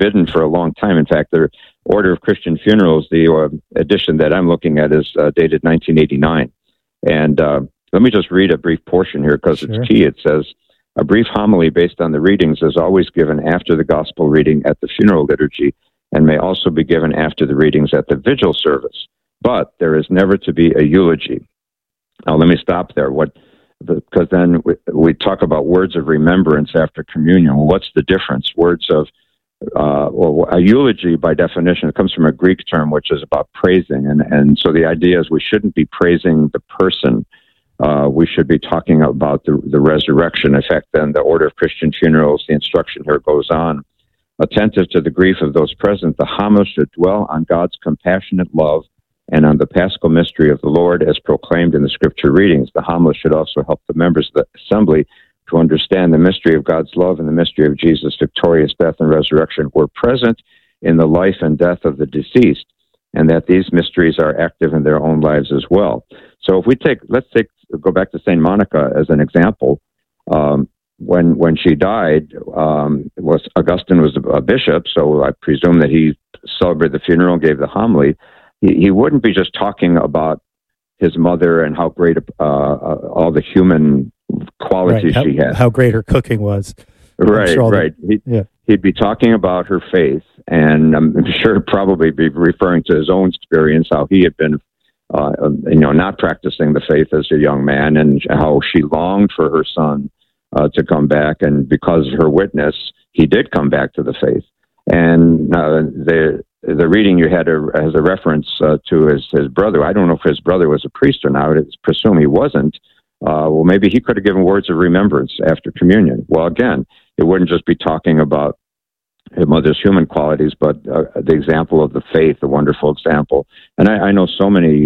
forbidden for a long time. In fact, the Order of Christian Funerals, the edition that I'm looking at, is dated 1989. And let me just read a brief portion here because it's key. It says, a brief homily based on the readings is always given after the gospel reading at the funeral liturgy and may also be given after the readings at the vigil service. But there is never to be a eulogy. Now, let me stop there. Because then we talk about words of remembrance after communion. Well, what's the difference? Words of, a eulogy, by definition, it comes from a Greek term, which is about praising. And so the idea is we shouldn't be praising the person. We should be talking about the resurrection. In fact, then the Order of Christian Funerals, the instruction here goes on. Attentive to the grief of those present, the homily should dwell on God's compassionate love and on the paschal mystery of the Lord as proclaimed in the scripture readings. The homily should also help the members of the assembly to understand the mystery of God's love and the mystery of Jesus' victorious death and resurrection were present in the life and death of the deceased, and that these mysteries are active in their own lives as well. So if we go back to St. Monica as an example. When she died, Augustine was a bishop, so I presume that he celebrated the funeral and gave the homily. He wouldn't be just talking about his mother and how great all the human qualities she had. How great her cooking was. Right. He'd be talking about her faith, and I'm sure probably be referring to his own experience, how he had been, not practicing the faith as a young man, and how she longed for her son to come back, and because of her witness, he did come back to the faith. And the reading you had as a reference to his brother. I don't know if his brother was a priest or not. It's presumed he wasn't. Well, maybe he could have given words of remembrance after communion. Well, again, it wouldn't just be talking about his mother's human qualities, but the example of the faith, the wonderful example. And I know so many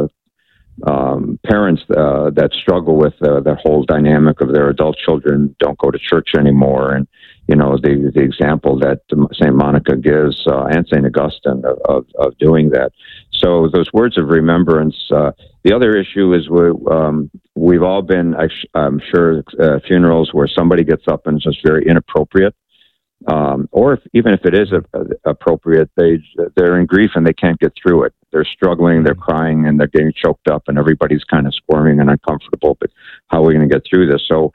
parents that struggle with the whole dynamic of their adult children don't go to church anymore, and the example that St. Monica gives and St. Augustine of doing that. So those words of remembrance. The other issue is we've all been, I'm sure, funerals where somebody gets up and it's just very inappropriate. Or even if it is appropriate, they're in grief and they can't get through it. They're struggling, they're crying, and they're getting choked up, and everybody's kind of squirming and uncomfortable. But how are we going to get through this? So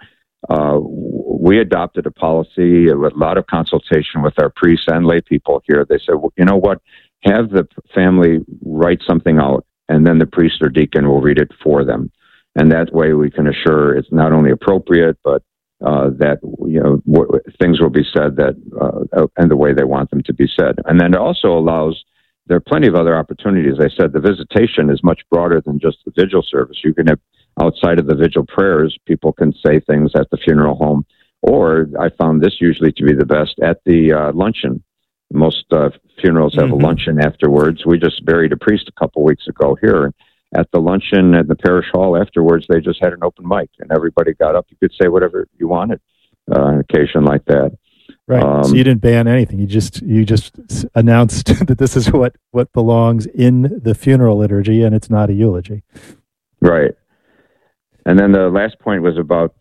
we adopted a policy with a lot of consultation with our priests and lay people here. They said, well, you know what? Have the family write something out, and then the priest or deacon will read it for them. And that way we can assure it's not only appropriate, but that things will be said that and the way they want them to be said. And then it also allows, there are plenty of other opportunities. I said the visitation is much broader than just the vigil service. You can have, outside of the vigil prayers, people can say things at the funeral home, or I found this usually to be the best at the luncheon. Most funerals have a luncheon afterwards. We just buried a priest a couple weeks ago here. At the luncheon at the parish hall afterwards, they just had an open mic, and everybody got up. You could say whatever you wanted on an occasion like that. Right. So you didn't ban anything. You just announced that this is what belongs in the funeral liturgy, and it's not a eulogy. Right. And then the last point was about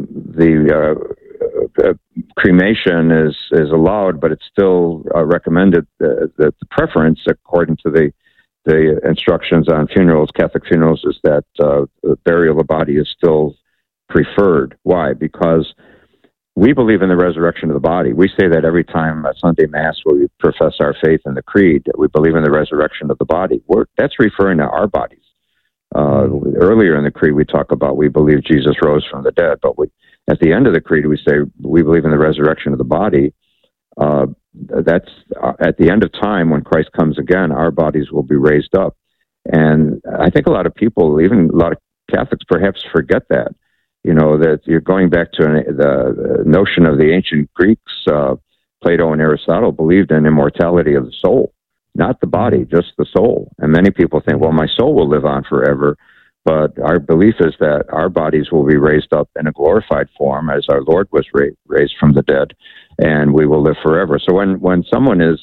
the cremation is allowed, but it's still recommended. The preference, according to the instructions on funerals, Catholic funerals, is that the burial of the body is still preferred. Why? Because we believe in the resurrection of the body. We say that every time at Sunday Mass where we profess our faith in the Creed, we believe in the resurrection of the body. That's referring to our bodies. Earlier in the Creed, we talk about we believe Jesus rose from the dead, but at the end of the Creed, we say we believe in the resurrection of the body. That's at the end of time when Christ comes again, our bodies will be raised up. And I think a lot of people, even a lot of Catholics, perhaps forget that. That you're going back to the notion of the ancient Greeks. Plato and Aristotle believed in immortality of the soul, not the body, just the soul. And many people think, well, my soul will live on forever. But our belief is that our bodies will be raised up in a glorified form as our Lord was raised from the dead, and we will live forever. So when someone is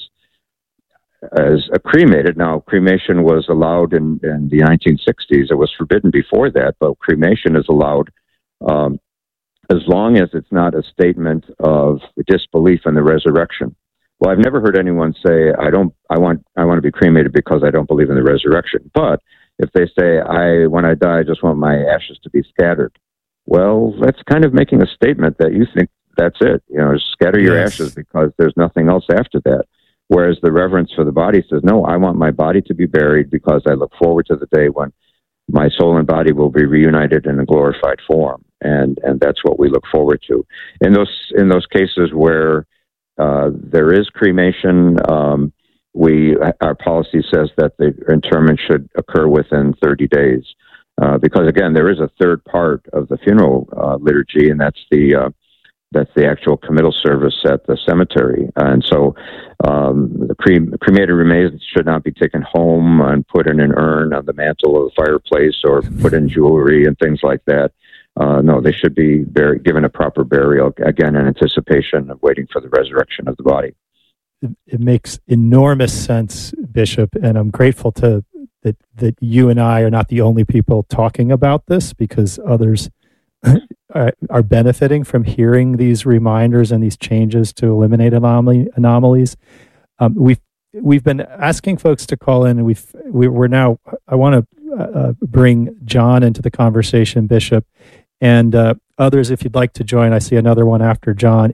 cremated, now cremation was allowed in the 1960s. It was forbidden before that, but cremation is allowed as long as it's not a statement of disbelief in the resurrection. Well, I've never heard anyone say, I want to be cremated because I don't believe in the resurrection. But if they say, when I die, I just want my ashes to be scattered. Well, that's kind of making a statement that you think that's it. Scatter your ashes because there's nothing else after that. Whereas the reverence for the body says, no, I want my body to be buried because I look forward to the day when my soul and body will be reunited in a glorified form. And that's what we look forward to. In those cases where there is cremation, our policy says that the interment should occur within 30 days. Because again, there is a third part of the funeral liturgy, and that's the actual committal service at the cemetery. And so the cremated remains should not be taken home and put in an urn on the mantle of the fireplace or put in jewelry and things like that. No, they should be given a proper burial, again, in anticipation of waiting for the resurrection of the body. It makes enormous sense, Bishop, and I'm grateful that you and I are not the only people talking about this, because others are benefiting from hearing these reminders and these changes to eliminate anomalies. We've been asking folks to call in, and we're now. I want to bring John into the conversation, Bishop, and others. If you'd like to join, I see another one after John.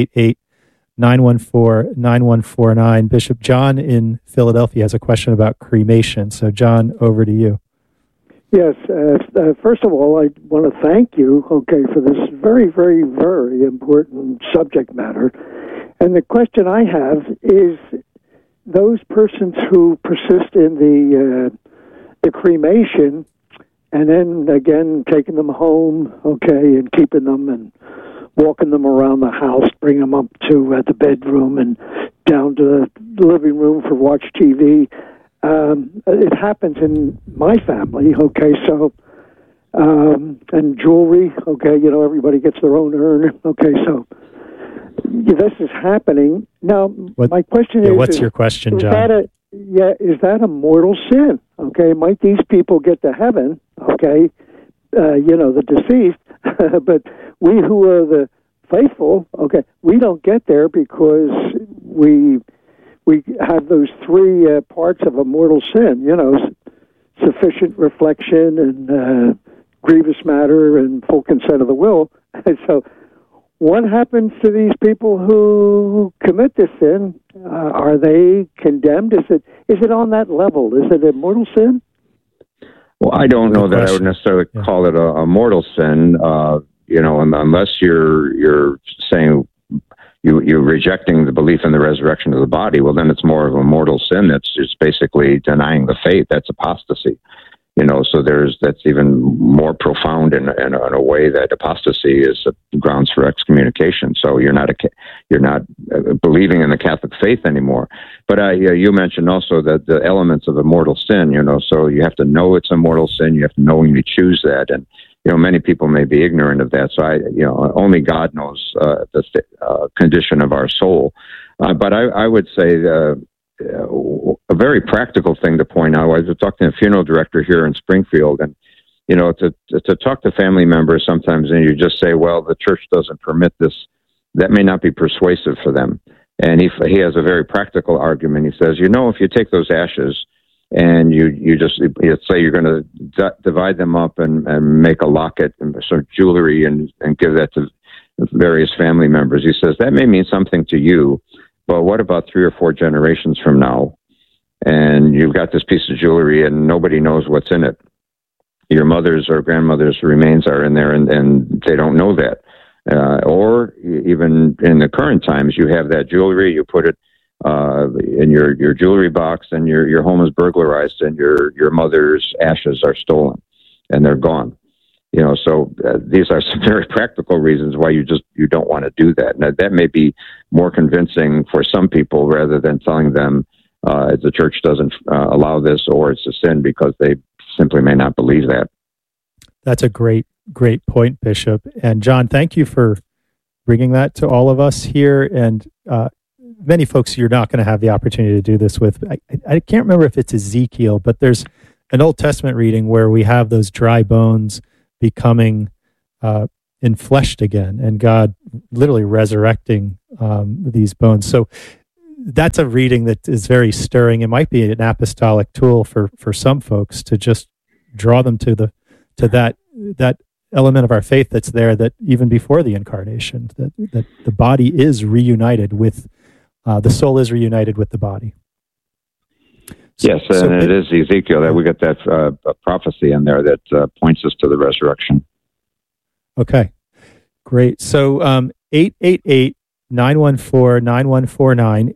888-914-9149. Bishop John in Philadelphia has a question about cremation. So, John, over to you. Yes. First of all, I want to thank you, for this very, very, very important subject matter. And the question I have is, those persons who persist in the cremation and then, again, taking them home, and keeping them and walking them around the house, bring them up to the bedroom and down to the living room for watch TV. It happens in my family, so, and jewelry, everybody gets their own urn, so this is happening. Now, my question is... What's your question, John? Is that a mortal sin? Might these people get to heaven, the deceased, but we who are the faithful, we don't get there because we have those three parts of a mortal sin, sufficient reflection and grievous matter and full consent of the will. And so what happens to these people who commit this sin? Are they condemned? Is it on that level? Is it a mortal sin? Well, I don't know that I would necessarily call it a mortal sin, unless you're saying you're rejecting the belief in the resurrection of the body. Well, then it's more of a mortal sin. That's just basically denying the faith. That's apostasy. So that's even more profound in a way that apostasy is grounds for excommunication. So you're not believing in the Catholic faith anymore. But you mentioned also that the elements of a mortal sin. So you have to know it's a mortal sin. You have to knowingly choose that, and many people may be ignorant of that. So only God knows the condition of our soul. But I would say a very practical thing to point out. I was talking to a funeral director here in Springfield, and to talk to family members sometimes, and you just say, "Well, the church doesn't permit this." That may not be persuasive for them. And he has a very practical argument. He says, if you take those ashes and you just say you're going to divide them up and make a locket and some jewelry and give that to various family members, he says that may mean something to you. But what about 3 or 4 generations from now? And you've got this piece of jewelry and nobody knows what's in it. Your mother's or grandmother's remains are in there and they don't know that. Or even in the current times, you have that jewelry, you put it in your jewelry box, and your home is burglarized and your mother's ashes are stolen and they're gone. So these are some very practical reasons why you don't want to do that. Now, that may be more convincing for some people rather than telling them the church doesn't allow this or it's a sin, because they simply may not believe that. That's a great point, Bishop. And John, thank you for bringing that to all of us here. And many folks you're not going to have the opportunity to do this with. I can't remember if it's Ezekiel, but there's an Old Testament reading where we have those dry bones becoming enfleshed again, and God literally resurrecting these bones. So that's a reading that is very stirring. It might be an apostolic tool for some folks to just draw them to that element of our faith that's there, that even before the incarnation, that the body is reunited with the soul is reunited with the body. Yes, and it is Ezekiel that we get that prophecy in there that points us to the resurrection. Okay, great. So 888-914-9149,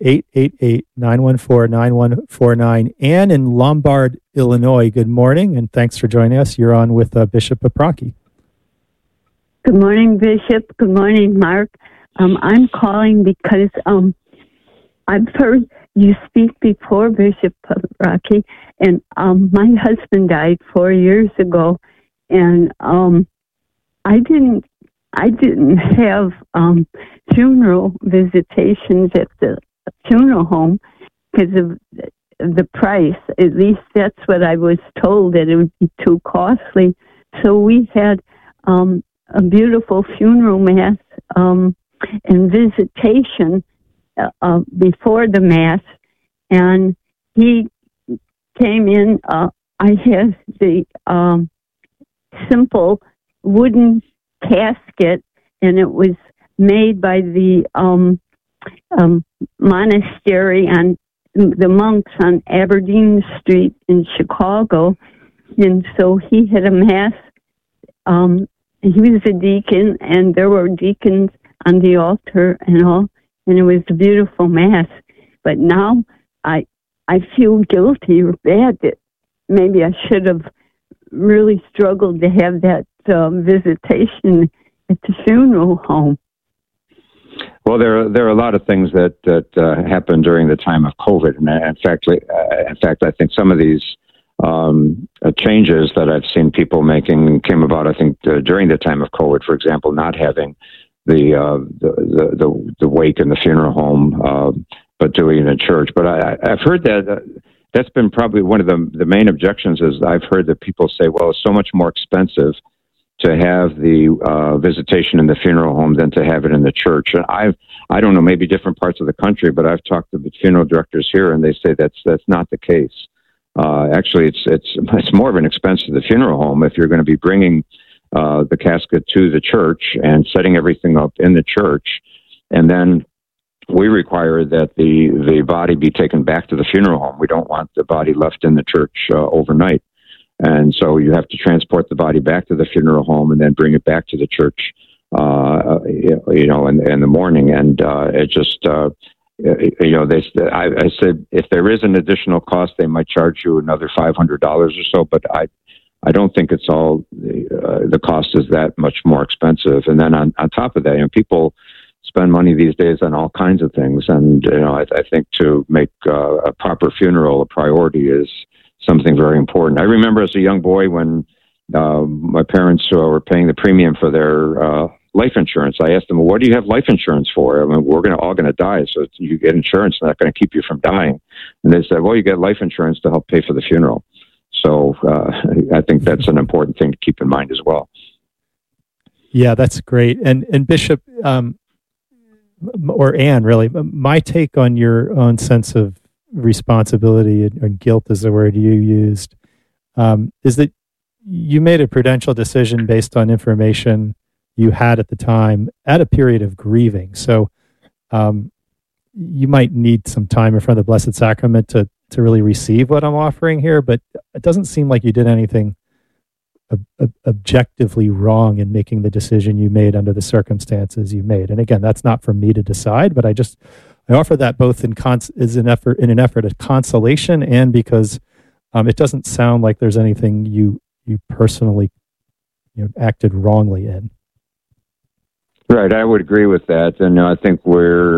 888-914-9149. Anne in Lombard, Illinois, good morning, and thanks for joining us. You're on with Bishop Paprocki. Good morning, Bishop. Good morning, Mark. I'm calling because I've heard you speak before, Bishop Paprocki, and my husband died 4 years ago, and I didn't have funeral visitations at the funeral home because of the price. At least that's what I was told, that it would be too costly. So we had a beautiful funeral mass and visitation before the mass, and he came in. I had the simple wooden casket, and it was made by the monastery and the monks on Aberdeen Street in Chicago. And so he had a mass. He was a deacon, and there were deacons on the altar and all, and it was a beautiful mass. But now I feel guilty or bad that maybe I should have really struggled to have that visitation at the funeral home. Well, there are a lot of things that happened during the time of COVID, and in fact, I think some of these changes that I've seen people making came about, I think, during the time of COVID. For example, not having the wake in the funeral home, but doing it in church. But I've heard that that's been probably one of the main objections. Is I've heard that people say, well, it's so much more expensive to have the visitation in the funeral home than to have it in the church. And I don't know, maybe different parts of the country, but I've talked to the funeral directors here, and they say that's not the case. Actually, it's more of an expense to the funeral home if you're going to be bringing the casket to the church and setting everything up in the church, and then we require that the body be taken back to the funeral home. We don't want the body left in the church overnight. And so you have to transport the body back to the funeral home and then bring it back to the church, in the morning. And it just, I said, if there is an additional cost, they might charge you another $500 or so. But I don't think it's all the cost is that much more expensive. And then on top of that, people spend money these days on all kinds of things. And I think to make a proper funeral a priority is something very important. I remember as a young boy when my parents were paying the premium for their life insurance. I asked them, well, what do you have life insurance for? I mean, we're all going to die, so you get insurance, not going to keep you from dying. And they said, well, you get life insurance to help pay for the funeral. So I think that's an important thing to keep in mind as well. Yeah, that's great. And Bishop, or Anne, really, my take on your own sense of responsibility and guilt is the word you used, is that you made a prudential decision based on information you had at the time at a period of grieving. So you might need some time in front of the Blessed Sacrament to really receive what I'm offering here, but it doesn't seem like you did anything objectively wrong in making the decision you made under the circumstances you made. And again, that's not for me to decide, but I offer that both in an effort at consolation and because it doesn't sound like there's anything you personally acted wrongly in. Right, I would agree with that, and I think we're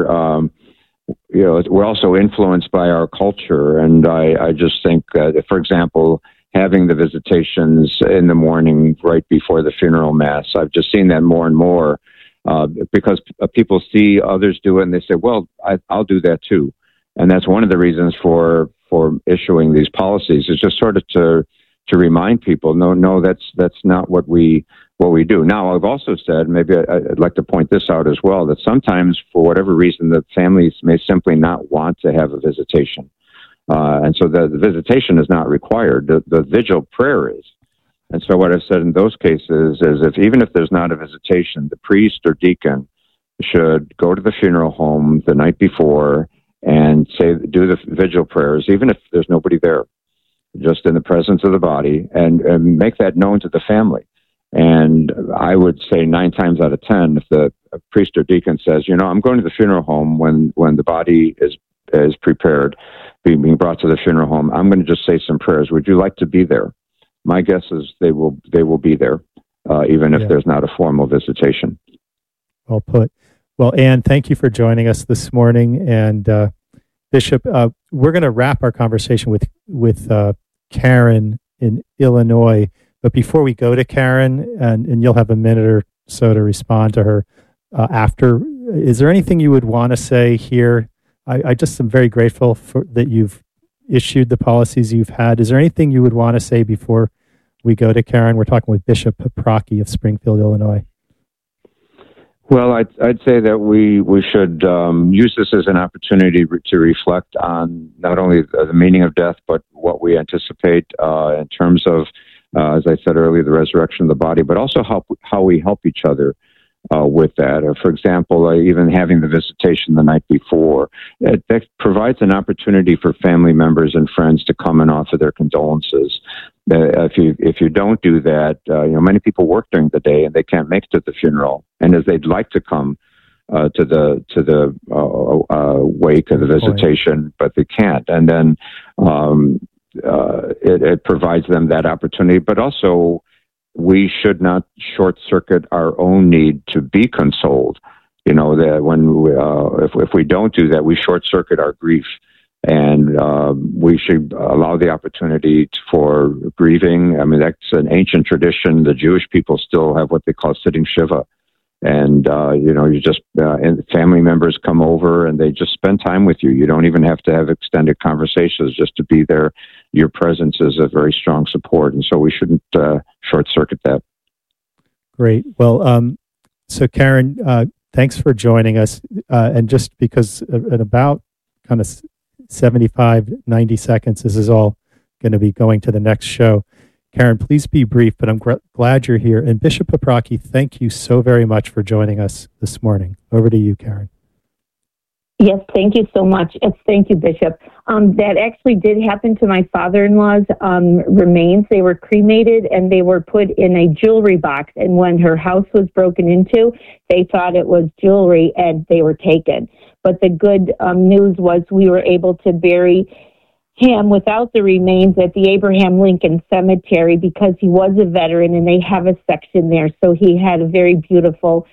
also influenced by our culture, and I just think that, for example, having the visitations in the morning right before the funeral mass, I've just seen that more and more. Because people see others do it and they say, well, I'll do that too. And that's one of the reasons for issuing these policies, is just sort of to remind people, no, that's not what we what we do. Now, I've also said, maybe I'd like to point this out as well, that sometimes, for whatever reason, the families may simply not want to have a visitation. And so the visitation is not required. The vigil prayer is. And so what I've said in those cases is even if there's not a visitation, the priest or deacon should go to the funeral home the night before and do the vigil prayers, even if there's nobody there, just in the presence of the body, and make that known to the family. And I would say 9 times out of 10, if the priest or deacon says, I'm going to the funeral home when the body is prepared, being brought to the funeral home, I'm going to just say some prayers. Would you like to be there? My guess is they will be there, even if there's not a formal visitation. Well put. Well, Ann, thank you for joining us this morning. And Bishop, we're going to wrap our conversation with Karen in Illinois. But before we go to Karen, and you'll have a minute or so to respond to her after, is there anything you would want to say here? I just am very grateful that you've issued the policies you've had. Is there anything you would want to say before we go to Karen? We're talking with Bishop Paprocki of Springfield, Illinois. Well, I'd say that we should use this as an opportunity to reflect on not only the meaning of death, but what we anticipate in terms of, as I said earlier, the resurrection of the body, but also how we help each other with that. For example, even having the visitation the night before, that provides an opportunity for family members and friends to come and offer their condolences. If you don't do that, many people work during the day and they can't make it to the funeral, and as they'd like to come to the wake of the visitation, but they can't. And then it provides them that opportunity, but also we should not short circuit our own need to be consoled. That if we don't do that, we short circuit our grief. And we should allow the opportunity for grieving. I mean, that's an ancient tradition. The Jewish people still have what they call sitting Shiva. And, you just, and family members come over and they just spend time with you. You don't even have to have extended conversations just to be there. Your presence is a very strong support. And so we shouldn't short circuit that. Great. Well, so Karen, thanks for joining us. And just because at about kind of 75, 90 seconds, this is all going to be going to the next show. Karen, please be brief, but I'm glad you're here. And Bishop Paprocki, thank you so very much for joining us this morning. Over to you, Karen. Yes, thank you so much. Thank you, Bishop. That actually did happen to my father-in-law's remains. They were cremated and they were put in a jewelry box. And when her house was broken into, they thought it was jewelry and they were taken. But the good news was we were able to bury him without the remains at the Abraham Lincoln Cemetery because he was a veteran and they have a section there. So he had a very beautiful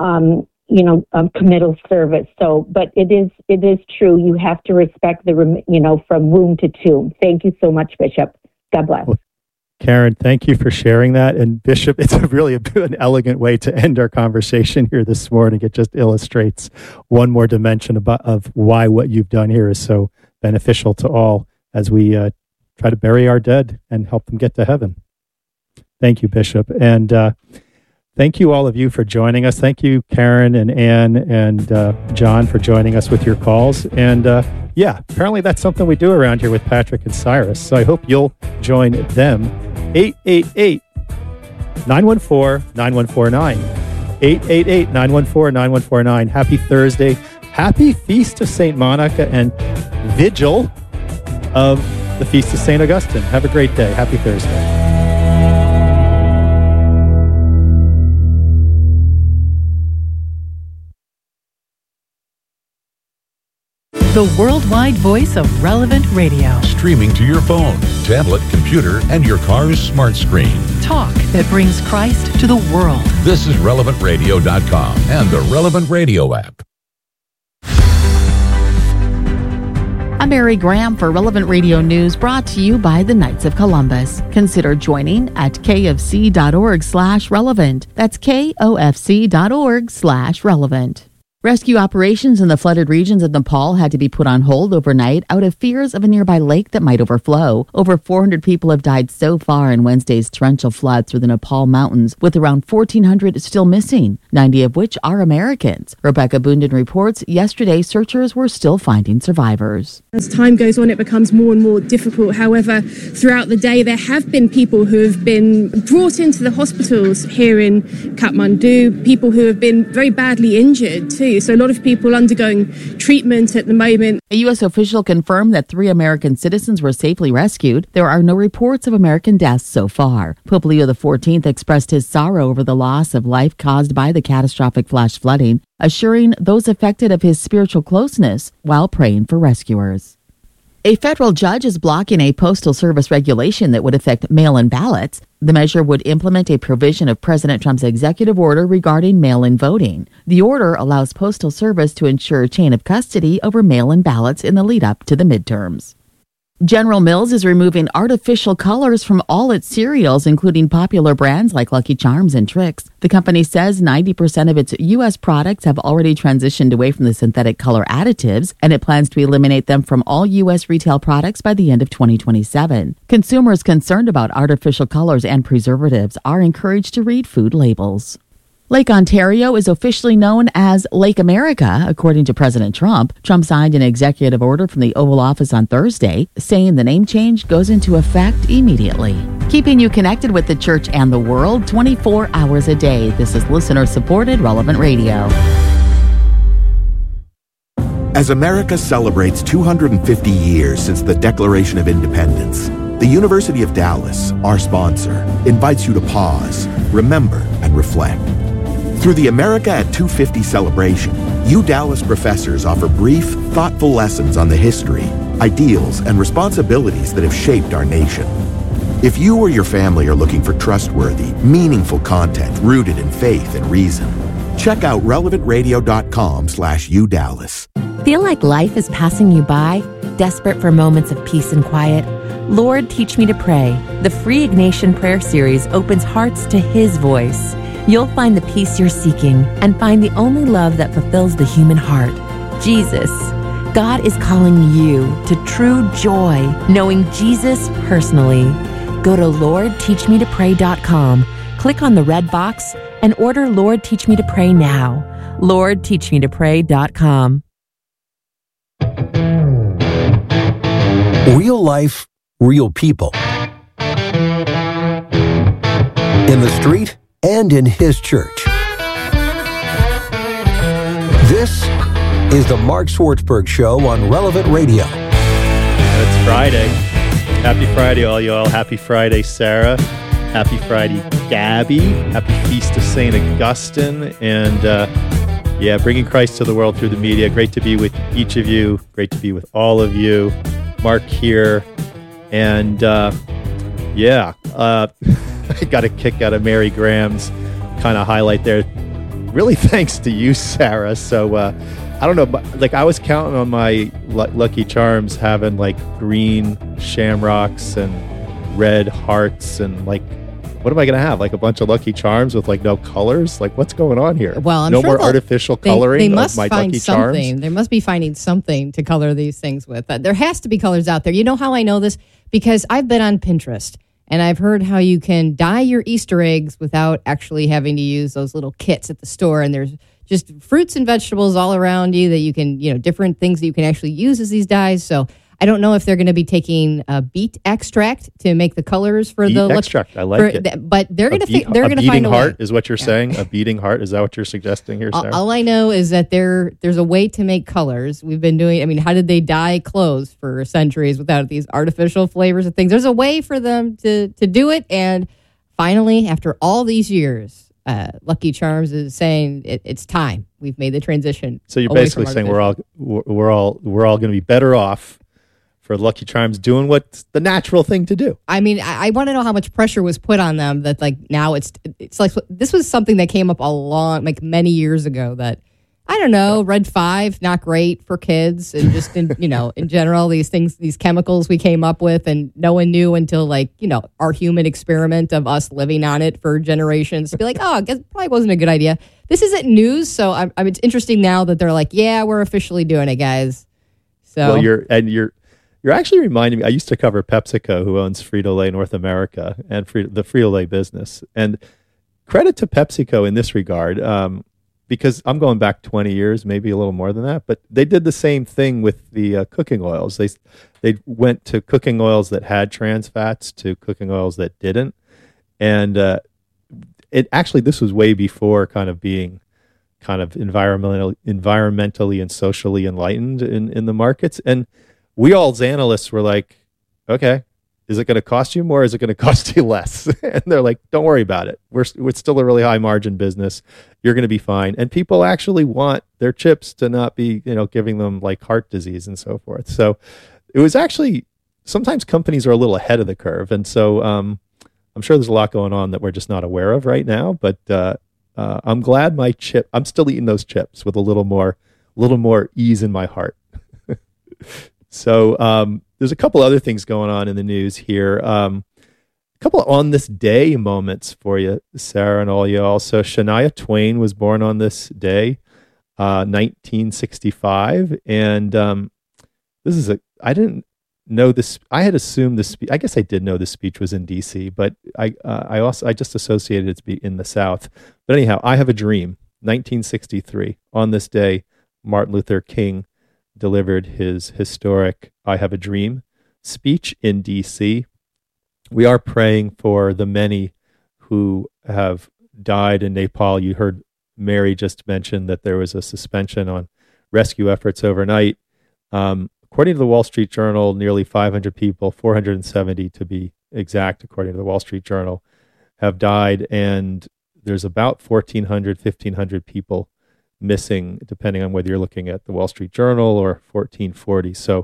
committal service. So, but it is true. You have to respect from womb to tomb. Thank you so much, Bishop. God bless. Well, Karen, thank you for sharing that. And Bishop, it's really an elegant way to end our conversation here this morning. It just illustrates one more dimension of why what you've done here is so beneficial to all as we try to bury our dead and help them get to heaven. Thank you, Bishop. And thank you all of you for joining us. Thank you, Karen and Ann and John, for joining us with your calls. And apparently that's something we do around here with Patrick and Cyrus. So I hope you'll join them. 888-914-9149. 888-914-9149. Happy Thursday. Happy Feast of St. Monica and Vigil of the Feast of St. Augustine. Have a great day. Happy Thursday. The worldwide voice of Relevant Radio. Streaming to your phone, tablet, computer, and your car's smart screen. Talk that brings Christ to the world. This is RelevantRadio.com and the Relevant Radio app. I'm Mary Graham for Relevant Radio News, brought to you by the Knights of Columbus. Consider joining at kfc.org/relevant. That's kofc.org/relevant. Rescue operations in the flooded regions of Nepal had to be put on hold overnight out of fears of a nearby lake that might overflow. Over 400 people have died so far in Wednesday's torrential flood through the Nepal mountains, with around 1,400 still missing, 90 of which are Americans. Rebecca Bunden reports yesterday searchers were still finding survivors. As time goes on, it becomes more and more difficult. However, throughout the day, there have been people who have been brought into the hospitals here in Kathmandu, people who have been very badly injured too. So a lot of people undergoing treatment at the moment. A U.S. official confirmed that 3 American citizens were safely rescued. There are no reports of American deaths so far. Pope Leo XIV expressed his sorrow over the loss of life caused by the catastrophic flash flooding, assuring those affected of his spiritual closeness while praying for rescuers. A federal judge is blocking a Postal Service regulation that would affect mail-in ballots. The measure would implement a provision of President Trump's executive order regarding mail-in voting. The order allows Postal Service to ensure chain of custody over mail-in ballots in the lead-up to the midterms. General Mills is removing artificial colors from all its cereals, including popular brands like Lucky Charms and Trix. The company says 90% of its U.S. products have already transitioned away from the synthetic color additives, and it plans to eliminate them from all U.S. retail products by the end of 2027. Consumers concerned about artificial colors and preservatives are encouraged to read food labels. Lake Ontario is officially known as Lake America, according to President Trump. Trump signed an executive order from the Oval Office on Thursday, saying the name change goes into effect immediately. Keeping you connected with the church and the world 24 hours a day. This is listener-supported Relevant Radio. As America celebrates 250 years since the Declaration of Independence, the University of Dallas, our sponsor, invites you to pause, remember, and reflect. Through the America at 250 celebration, UDallas professors offer brief, thoughtful lessons on the history, ideals, and responsibilities that have shaped our nation. If you or your family are looking for trustworthy, meaningful content rooted in faith and reason, check out relevantradio.com/UDallas. Feel like life is passing you by? Desperate for moments of peace and quiet? Lord, Teach Me to Pray. The free Ignatian Prayer Series opens hearts to His voice. You'll find the peace you're seeking and find the only love that fulfills the human heart, Jesus. God is calling you to true joy, knowing Jesus personally. Go to LordTeachMeToPray.com, click on the red box, and order Lord Teach Me to Pray now. LordTeachMeToPray.com. Real life, real people. In the street and in His church. This is the Mark Swartzberg Show on Relevant Radio. It's Friday. Happy Friday, all y'all. Happy Friday, Sarah. Happy Friday, Gabby. Happy Feast of St. Augustine. And bringing Christ to the world through the media. Great to be with each of you. Great to be with all of you. Mark here. And I got a kick out of Mary Graham's kind of highlight there. Really thanks to you, Sarah. So I don't know, but like I was counting on my Lucky Charms having like green shamrocks and red hearts and like, what am I going to have? Like a bunch of Lucky Charms with like no colors? Like what's going on here? Well, I'm no sure more artificial coloring they must of my find Lucky something. Charms? They must be finding something to color these things with. There has to be colors out there. You know how I know this? Because I've been on Pinterest. And I've heard how you can dye your Easter eggs without actually having to use those little kits at the store. And there's just fruits and vegetables all around you that you can, different things that you can actually use as these dyes. So I don't know if they're going to be taking a beet extract to make the colors for beet the extract. I like it. But they're going to find a way. A beating heart is what you're saying. A beating heart is that what you're suggesting here, Sarah? All I know is that there's a way to make colors. We've been doing. I mean, how did they dye clothes for centuries without these artificial flavors and things? There's a way for them to do it, and finally, after all these years, Lucky Charms is saying it's time. We've made the transition. So you're basically saying we're all going to be better off for Lucky Charms doing what's the natural thing to do. I mean, I want to know how much pressure was put on them that like now it's like this was something that came up many years ago that I don't know, Red 5, not great for kids, and just in in general, these things, these chemicals we came up with, and no one knew until our human experiment of us living on it for generations to be like, oh, I guess it probably wasn't a good idea. This isn't news, so it's interesting now that they're like, yeah, we're officially doing it, guys. So well, you're actually reminding me. I used to cover PepsiCo, who owns Frito-Lay North America and the Frito-Lay business, and credit to PepsiCo in this regard. Because I'm going back 20 years, maybe a little more than that, but they did the same thing with the cooking oils. They went to cooking oils that had trans fats to cooking oils that didn't, and this was way before being environmentally and socially enlightened in the markets. And we all as analysts were like, okay, is it going to cost you more? Or is it going to cost you less? And they're like, don't worry about it. We're still a really high margin business. You're going to be fine. And people actually want their chips to not be, giving them like heart disease and so forth. So it was actually, sometimes companies are a little ahead of the curve. And so I'm sure there's a lot going on that we're just not aware of right now. But I'm glad I'm still eating those chips with a little more ease in my heart. So there's a couple other things going on in the news here. A couple of on this day moments for you, Sarah and all y'all. So Shania Twain was born on this day, 1965. And I didn't know this. I had assumed this. I guess I did know this speech was in D.C., but I just associated it to be in the South. But anyhow, I Have a Dream, 1963. On this day, Martin Luther King delivered his historic I Have a Dream speech in D.C. We are praying for the many who have died in Nepal. You heard Mary just mention that there was a suspension on rescue efforts overnight. According to the Wall Street Journal, nearly 500 people, 470 to be exact, according to the Wall Street Journal, have died, and there's about 1,500 people missing, depending on whether you're looking at the Wall Street Journal or 1440. So,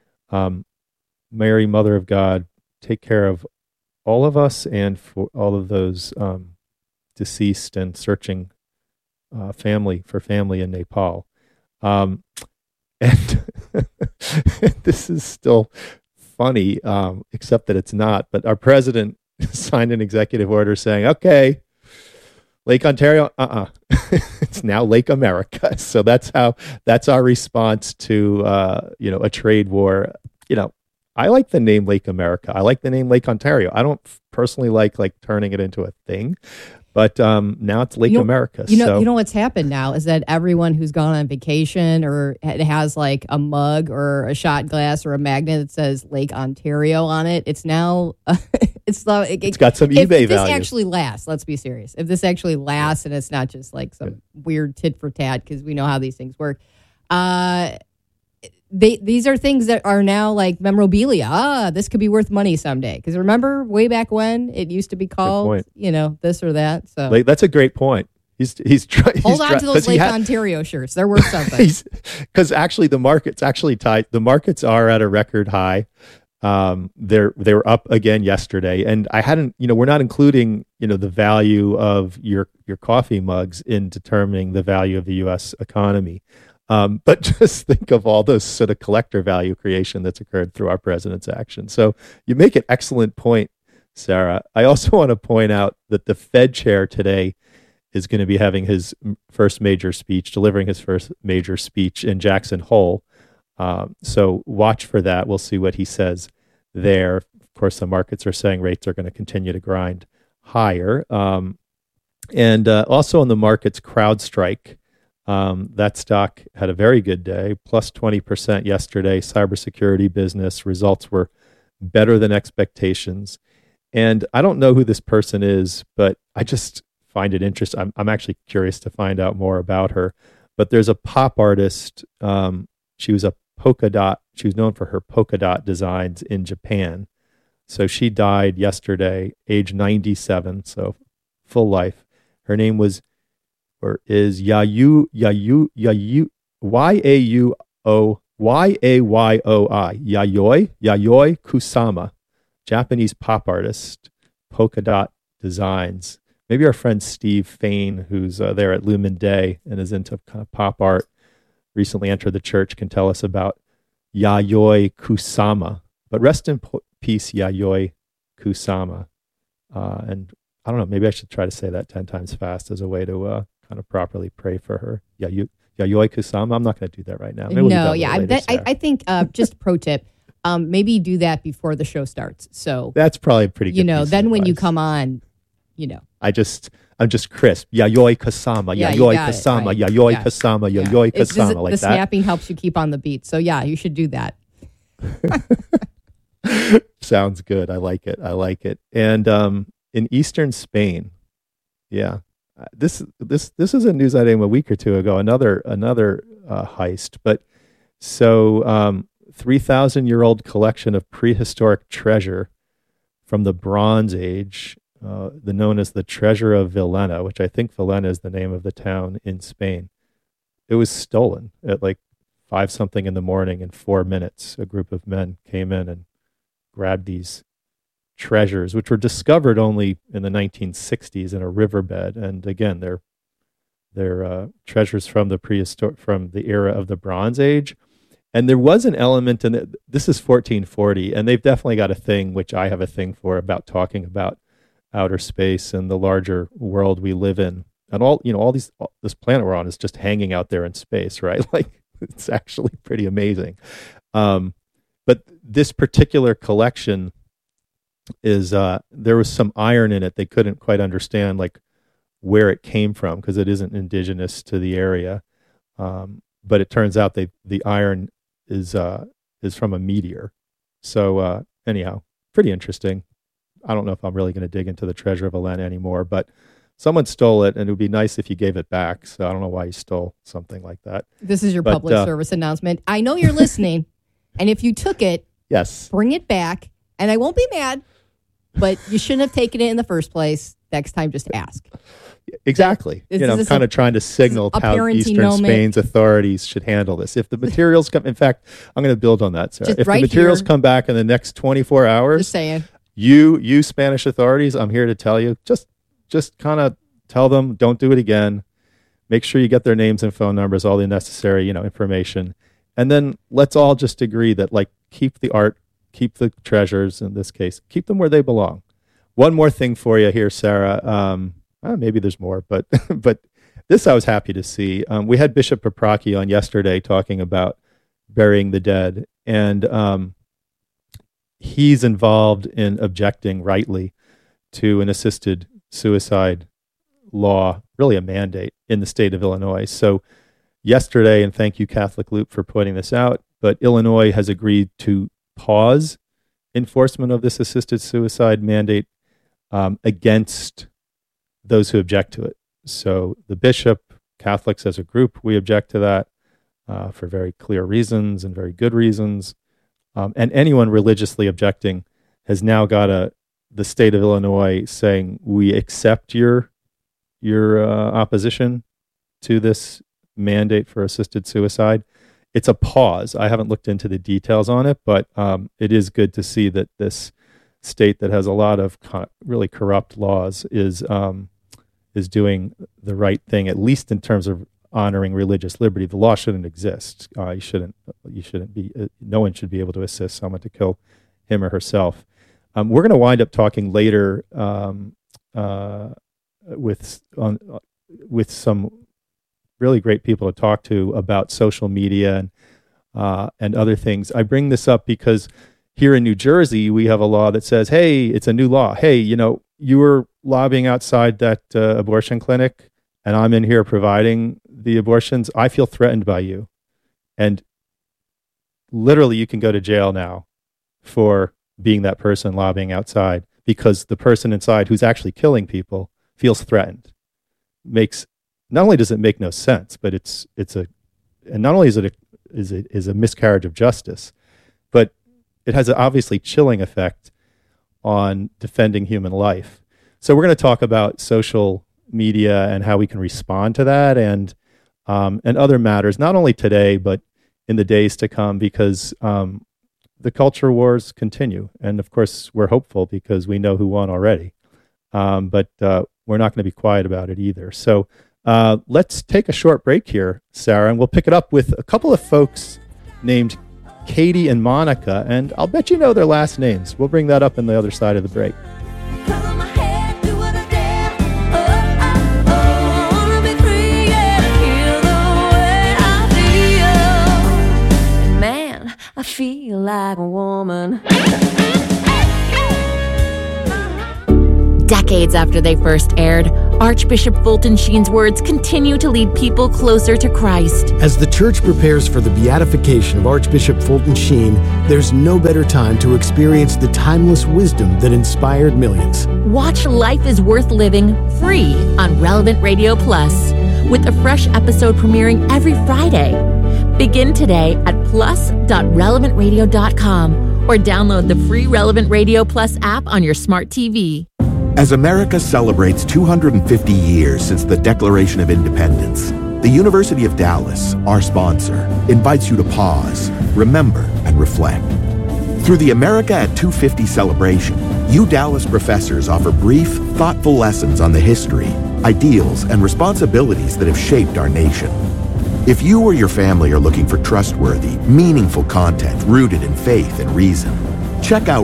Mary, Mother of God, take care of all of us and for all of those deceased and searching family in Nepal. And this is still funny, except that it's not. But our president signed an executive order saying, okay, Lake Ontario, it's now Lake America. So that's our response to a trade war. I like the name Lake America. I like the name Lake Ontario. I don't personally like turning it into a thing, but now it's Lake America. You know what's happened now is that everyone who's gone on vacation or has like a mug or a shot glass or a magnet that says Lake Ontario on it, it's now it's got some eBay value. If this actually lasts, let's be serious. If this actually lasts and it's not just like some weird tit for tat, because we know how these things work. These are things that are now like memorabilia. This could be worth money someday. Because remember, way back when it used to be called, this or that. So that's a great point. Hold on to those Lake Ontario shirts. They're worth something. Because actually, the market's actually tight. The markets are at a record high. They were up again yesterday, and I hadn't. We're not including the value of your coffee mugs in determining the value of the U.S. economy. But just think of all those sort of collector value creation that's occurred through our president's action. So you make an excellent point, Sarah. I also want to point out that the Fed chair today is going to be having his first major speech, delivering his first major speech in Jackson Hole. So watch for that. We'll see what he says there. Of course, the markets are saying rates are going to continue to grind higher. And also on the markets, CrowdStrike. That stock had a very good day, plus 20% yesterday. Cybersecurity business results were better than expectations. And I don't know who this person is, but I just find it interesting. I'm actually curious to find out more about her. But there's a pop artist. She was a polka dot. She was known for her polka dot designs in Japan. So she died yesterday, age 97, so full life. Her name is Yayoi Kusama, Japanese pop artist, polka dot designs, maybe our friend Steve Fain, who's there at Lumen Day and is into kind of pop art, recently entered the church, can tell us about Yayoi Kusama. But rest in peace, Yayoi Kusama. And I don't know, maybe I should try to say that 10 times fast as a way to kind of properly pray for her. Yayoi Kusama. I'm not going to do that right now. Maybe we'll I think just pro tip, maybe do that before the show starts. So that's probably pretty good. Then when you come on, I'm just crisp. Yayoi Kusama. Yayoi Kusama. Right. Yayoi Kusama. Yayoi Kusama. Like the that. snapping helps you keep on the beat. So yeah, you should do that. Sounds good. I like it. And in eastern Spain, this is a news item a week or two ago. Another heist, but so 3,000-year-old collection of prehistoric treasure from the Bronze Age, known as the Treasure of Villena, which I think Villena is the name of the town in Spain. It was stolen at like 5-something in the morning. In 4 minutes, a group of men came in and grabbed these treasures, which were discovered only in the 1960s in a riverbed. And again, they're treasures from the era of the Bronze Age. And there was an element in it. This is 1440, and they've definitely got a thing, which I have a thing for, about talking about outer space and the larger world we live in. And this planet we're on is just hanging out there in space, right? Like, it's actually pretty amazing. But this particular collection is, there was some iron in it. They couldn't quite understand like where it came from because it isn't indigenous to the area. But it turns out the iron is from a meteor. So anyhow, pretty interesting. I don't know if I'm really going to dig into the Treasure of Villena anymore, but someone stole it, and it would be nice if you gave it back. So I don't know why you stole something like that. This is your public service announcement. I know you're listening, and if you took it, yes, bring it back, and I won't be mad, but you shouldn't have taken it in the first place. Next time, just ask. Exactly. I'm kind of trying to signal how Eastern Spain's authorities should handle this. If the materials come, in fact, I'm going to build on that, Sarah. If the materials come back in the next 24 hours, just saying. You Spanish authorities, I'm here to tell you, just kind of tell them, don't do it again. Make sure you get their names and phone numbers, all the necessary, information. And then let's all just agree that, like, keep the art, keep the treasures, in this case, keep them where they belong. One more thing for you here, Sarah. Maybe there's more, but this I was happy to see. We had Bishop Paprocki on yesterday talking about burying the dead, and he's involved in objecting rightly to an assisted suicide law, really a mandate in the state of Illinois. So yesterday, and thank you Catholic Loop for pointing this out, but Illinois has agreed to pause enforcement of this assisted suicide mandate against those who object to it. So the bishop, Catholics as a group, we object to that for very clear reasons and very good reasons. And anyone religiously objecting has now got the state of Illinois saying, we accept your opposition to this mandate for assisted suicide. It's a pause. I haven't looked into the details on it, but it is good to see that this state that has a lot of really corrupt laws is doing the right thing, at least in terms of honoring religious liberty. The law shouldn't exist. You shouldn't be. No one should be able to assist someone to kill him or herself. We're going to wind up talking later with some really great people to talk to about social media and other things. I bring this up because here in New Jersey, we have a law that says, hey, it's a new law. Hey, you were lobbying outside that abortion clinic, and I'm in here providing the abortions. I feel threatened by you. And literally, you can go to jail now for being that person lobbying outside because the person inside who's actually killing people feels threatened. Not only does it make no sense, but and not only is a miscarriage of justice, but it has an obviously chilling effect on defending human life. So we're going to talk about social media and how we can respond to that, and other matters, not only today but in the days to come, because the culture wars continue, and of course we're hopeful because we know who won already. But we're not going to be quiet about it either. So let's take a short break here, Sarah, and we'll pick it up with a couple of folks named Katie and Monica, and I'll bet you know their last names. We'll bring that up on the other side of the break. Man, I feel like a woman. Decades after they first aired, Archbishop Fulton Sheen's words continue to lead people closer to Christ. As the church prepares for the beatification of Archbishop Fulton Sheen, there's no better time to experience the timeless wisdom that inspired millions. Watch Life is Worth Living free on Relevant Radio Plus, with a fresh episode premiering every Friday. Begin today at plus.relevantradio.com or download the free Relevant Radio Plus app on your smart TV. As America celebrates 250 years since the Declaration of Independence, the University of Dallas, our sponsor, invites you to pause, remember, and reflect. Through the America at 250 celebration, Dallas professors offer brief, thoughtful lessons on the history, ideals, and responsibilities that have shaped our nation. If you or your family are looking for trustworthy, meaningful content rooted in faith and reason, check out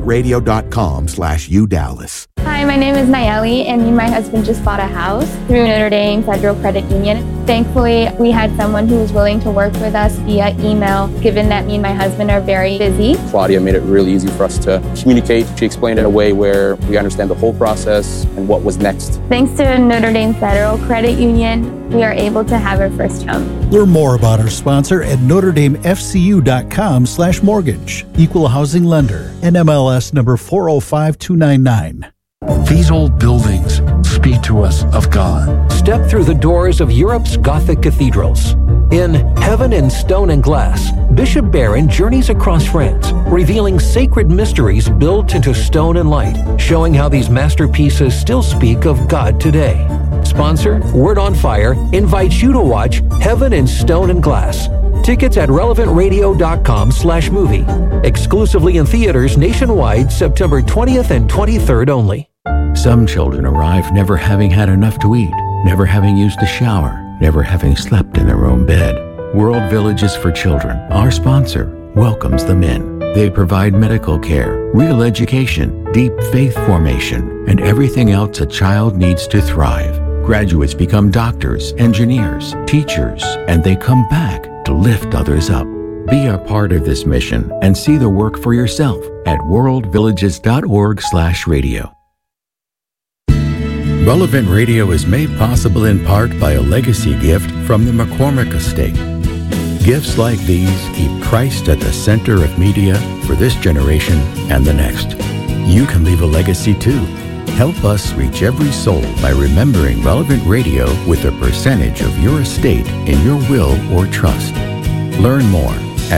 relevantradio.com/UDallas. Hi, my name is Nayeli, and me and my husband just bought a house through Notre Dame Federal Credit Union. Thankfully, we had someone who was willing to work with us via email, given that me and my husband are very busy. Claudia made it really easy for us to communicate. She explained it in a way where we understand the whole process and what was next. Thanks to Notre Dame Federal Credit Union, we are able to have our first home. Learn more about our sponsor at NotreDameFCU.com/mortgage. Equal housing lender. NMLS number 405299. These old buildings speak to us of God. Step through the doors of Europe's Gothic cathedrals. In Heaven in Stone and Glass, Bishop Barron journeys across France, revealing sacred mysteries built into stone and light, showing how these masterpieces still speak of God today. Sponsor, Word on Fire, invites you to watch Heaven in Stone and Glass. Tickets at relevantradio.com/movie. Exclusively in theaters nationwide September 20th and 23rd only. Some children arrive never having had enough to eat, never having used a shower, never having slept in their own bed. World Villages for Children, our sponsor, welcomes them in. They provide medical care, real education, deep faith formation, and everything else a child needs to thrive. Graduates become doctors, engineers, teachers, and they come back to lift others up. Be a part of this mission and see the work for yourself at worldvillages.org/radio. Relevant Radio is made possible in part by a legacy gift from the McCormick Estate. Gifts like these keep Christ at the center of media for this generation and the next. You can leave a legacy too. Help us reach every soul by remembering Relevant Radio with a percentage of your estate in your will or trust. Learn more at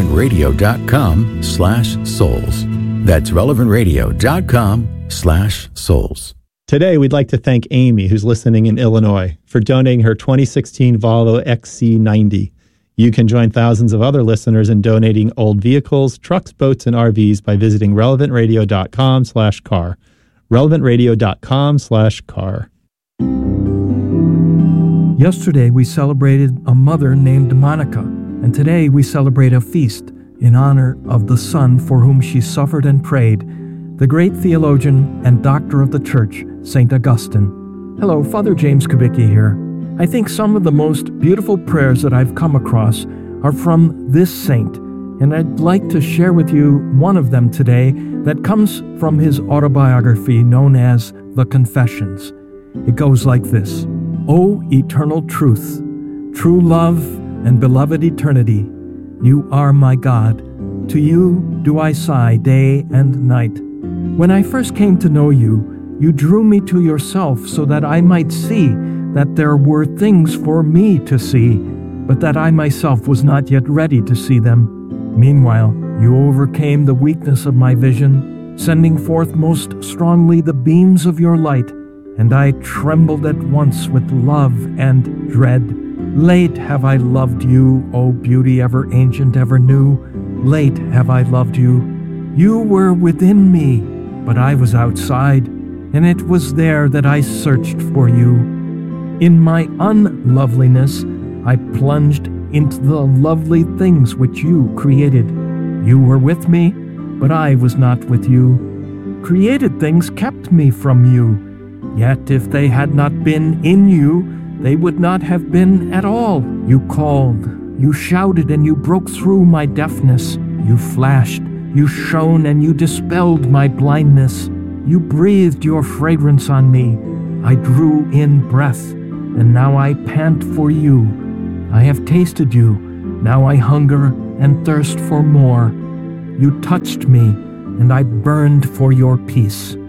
relevantradio.com/souls. That's relevantradio.com/souls. Today, we'd like to thank Amy, who's listening in Illinois, for donating her 2016 Volvo XC90. You can join thousands of other listeners in donating old vehicles, trucks, boats, and RVs by visiting relevantradio.com/car. relevantradio.com/car. Yesterday, we celebrated a mother named Monica, and today we celebrate a feast in honor of the Son for whom she suffered and prayed, the great theologian and doctor of the Church, St. Augustine. Hello, Father James Kubicki here. I think some of the most beautiful prayers that I've come across are from this saint, and I'd like to share with you one of them today that comes from his autobiography known as The Confessions. It goes like this: O eternal truth, true love and beloved eternity, you are my God. To you do I sigh day and night. When I first came to know you, you drew me to yourself so that I might see that there were things for me to see, but that I myself was not yet ready to see them. Meanwhile, you overcame the weakness of my vision, sending forth most strongly the beams of your light, and I trembled at once with love and dread. Late have I loved you, O beauty ever ancient, ever new. Late have I loved you. You were within me, but I was outside. and it was there that I searched for you. In my unloveliness, I plunged into the lovely things which you created. You were with me, but I was not with you. Created things kept me from you. Yet if they had not been in you, they would not have been at all. You called, you shouted, and you broke through my deafness. You flashed, you shone, and you dispelled my blindness. You breathed your fragrance on me. I drew in breath, and now I pant for you. I have tasted you, now I hunger and thirst for more. You touched me, and I burned for your peace.